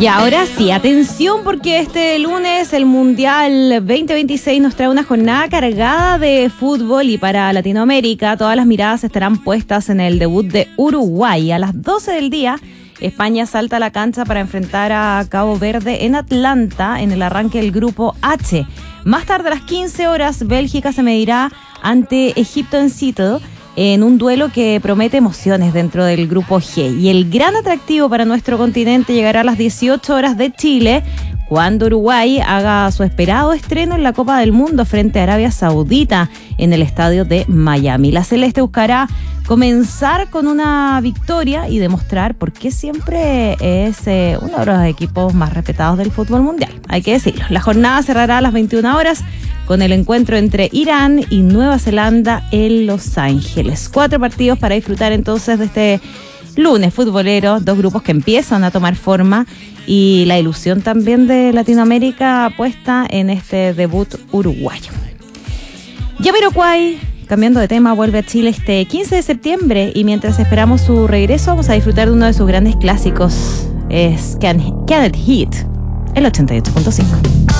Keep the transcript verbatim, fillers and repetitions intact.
Y ahora sí, atención, porque este lunes el Mundial veinte veintiséis nos trae una jornada cargada de fútbol, y para Latinoamérica todas las miradas estarán puestas en el debut de Uruguay. A las doce del día, España salta a la cancha para enfrentar a Cabo Verde en Atlanta en el arranque del grupo H. Más tarde, a las quince horas, Bélgica se medirá ante Egipto en Seattle, en un duelo que promete emociones dentro del grupo G. Y el gran atractivo para nuestro continente llegará a las dieciocho horas de Chile, cuando Uruguay haga su esperado estreno en la Copa del Mundo frente a Arabia Saudita en el estadio de Miami. La Celeste buscará comenzar con una victoria y demostrar por qué siempre es eh, uno de los equipos más respetados del fútbol mundial, hay que decirlo. La jornada cerrará a las veintiuna horas con el encuentro entre Irán y Nueva Zelanda en Los Ángeles. Cuatro partidos para disfrutar entonces de este lunes futbolero, dos grupos que empiezan a tomar forma y la ilusión también de Latinoamérica puesta en este debut uruguayo. Jamiroquai, cambiando de tema, vuelve a Chile este quince de septiembre, y mientras esperamos su regreso vamos a disfrutar de uno de sus grandes clásicos. Es Can't Hit, el ochenta y ocho punto cinco.